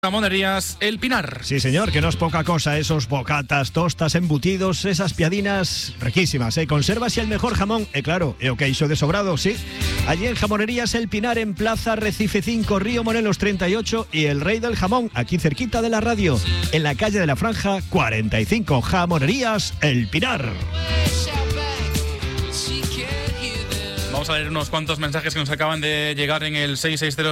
Jamonerías El Pinar. Sí, señor, que no es poca cosa. Esos bocatas, tostas, embutidos, esas piadinas riquísimas, conservas y el mejor jamón, claro, o que hizo de sobrado, sí. Allí en Jamonerías El Pinar, en Plaza Recife 5, Río Morelos 38 y el Rey del Jamón, aquí cerquita de la radio, en la calle de la Franja 45. Jamonerías El Pinar. Vamos a leer unos cuantos mensajes que nos acaban de llegar en el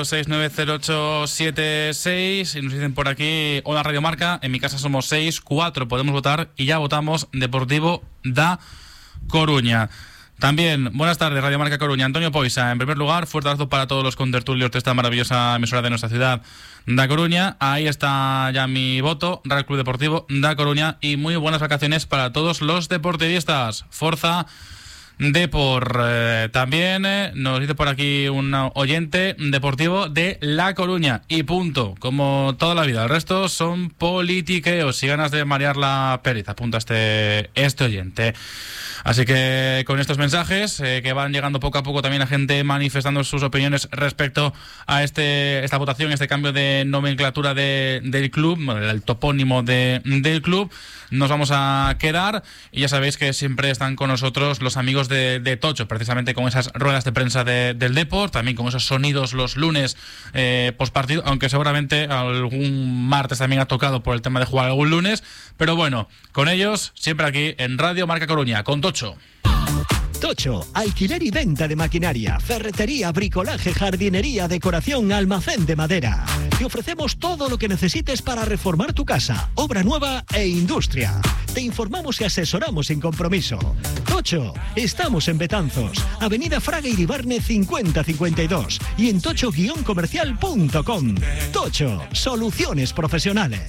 660690876 y nos dicen por aquí: hola Radio Marca, en mi casa somos 6, 4 podemos votar y ya votamos Deportivo da Coruña. También, buenas tardes, Radio Marca Coruña. Antonio Poisa, en primer lugar, fuerte abrazo para todos los contertulios de esta maravillosa emisora de nuestra ciudad, da Coruña. Ahí está ya mi voto, Real Club Deportivo da Coruña, y muy buenas vacaciones para todos los deportivistas. Forza Depor. También nos dice por aquí un oyente: Deportivo de La Coruña y punto, como toda la vida. El resto son politiqueos y ganas de marear la perez, apunta este oyente. Así que con estos mensajes que van llegando poco a poco, también a gente manifestando sus opiniones respecto a esta votación, este cambio de nomenclatura del club, el topónimo del club, nos vamos a quedar. Y ya sabéis que siempre están con nosotros los amigos de Tocho, precisamente con esas ruedas de prensa del Depor, también con esos sonidos los lunes postpartido, aunque seguramente algún martes también ha tocado por el tema de jugar algún lunes, pero bueno, con ellos siempre aquí en Radio Marca Coruña, con Tocho. Tocho, alquiler y venta de maquinaria, ferretería, bricolaje, jardinería, decoración, almacén de madera. Te ofrecemos todo lo que necesites para reformar tu casa, obra nueva e industria. Te informamos y asesoramos sin compromiso. Tocho, estamos en Betanzos, Avenida Fraga Iribarne 5052 y en tocho-comercial.com. Tocho, soluciones profesionales.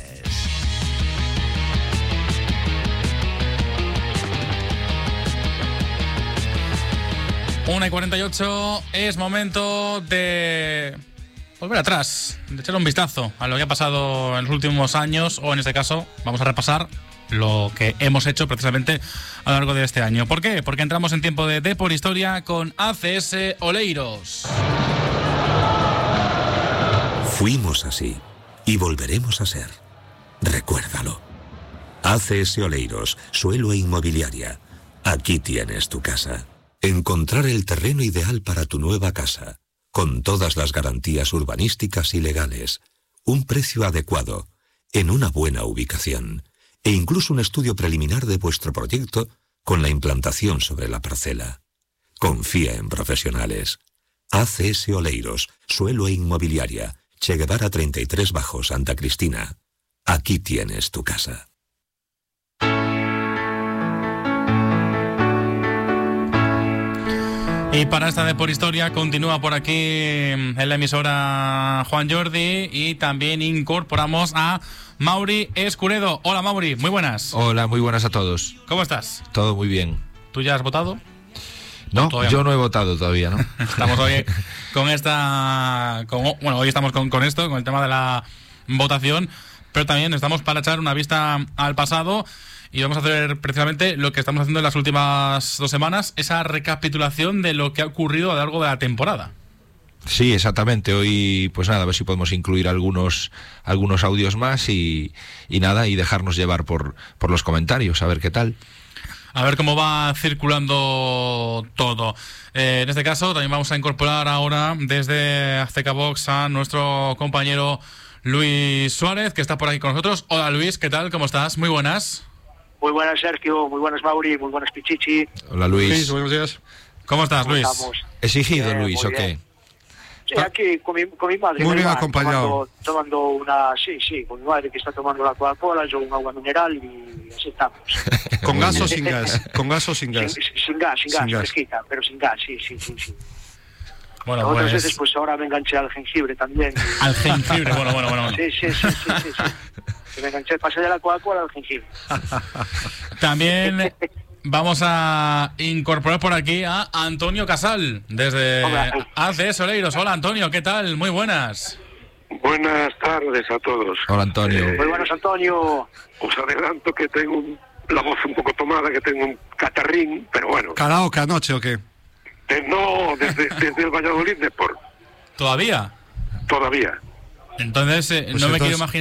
1:48, es momento de volver atrás, de echar un vistazo a lo que ha pasado en los últimos años, o en este caso vamos a repasar lo que hemos hecho precisamente a lo largo de este año. ¿Por qué? Porque entramos en tiempo de Depor Historia con ACS Oleiros. Fuimos así y volveremos a ser. Recuérdalo. ACS Oleiros, suelo e inmobiliaria. Aquí tienes tu casa. Encontrar el terreno ideal para tu nueva casa, con todas las garantías urbanísticas y legales, un precio adecuado, en una buena ubicación, e incluso un estudio preliminar de vuestro proyecto con la implantación sobre la parcela. Confía en profesionales. ACS Oleiros, suelo e inmobiliaria, Che Guevara 33 Bajo, Santa Cristina. Aquí tienes tu casa. Y para esta Depor Historia continúa por aquí en la emisora Juan Jordi, y también incorporamos a Mauri Escuredo. Hola Mauri, muy buenas. Hola, muy buenas a todos. ¿Cómo estás? Todo muy bien. ¿Tú ya has votado? No, yo no he votado todavía, ¿no? Estamos hoy con hoy estamos con esto, con el tema de la votación, pero también estamos para echar una vista al pasado. Y vamos a hacer precisamente lo que estamos haciendo en las últimas 2 semanas, esa recapitulación de lo que ha ocurrido a lo largo de la temporada. Sí, exactamente. Hoy, pues nada, a ver si podemos incluir algunos audios más y nada, y dejarnos llevar por los comentarios, a ver qué tal. A ver cómo va circulando todo. En este caso también vamos a incorporar ahora desde Azteca Box a nuestro compañero Luis Suárez, que está por aquí con nosotros. Hola Luis, ¿qué tal? ¿Cómo estás? Muy buenas. Muy buenas, Sergio, muy buenas, Mauri, muy buenas, Pichichi. Hola Luis. Luis, buenos días. ¿Cómo estás, Luis? ¿Exigido, Luis, o qué? Sí, aquí con mi madre. Muy bien acompañado. Tomando una... Sí, con mi madre que está tomando la Coca-Cola, yo un agua mineral y así estamos. ¿Con gas o sin gas? ¿Con gas o sin gas? Sin gas, fresquita, pero sin gas, sí. Bueno, otras veces, pues ahora me enganché al jengibre también. Al jengibre, bueno. Sí. Me enganché, pasé de la Coca-Cola al jengibre. También vamos a incorporar por aquí a Antonio Casal, desde ACS Oleiros. Hola Antonio, ¿qué tal? Muy buenas. Buenas tardes a todos. Hola Antonio. Muy buenas, Antonio. Os adelanto que tengo la voz un poco tomada, que tengo un catarrín, pero bueno. ¿Karaoke anoche o qué? No, desde el Valladolid Depor. ¿Todavía? Todavía. Entonces, Pues no me quiero entonces- imaginar